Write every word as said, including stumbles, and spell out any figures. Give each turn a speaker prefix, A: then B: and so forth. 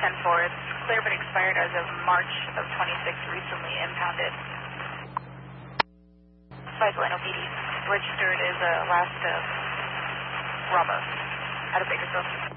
A: ten four. It's clear but expired as of March of twenty-six, recently impounded. Five Lano P D. Registered as a last uh, robber out of Bakersfield.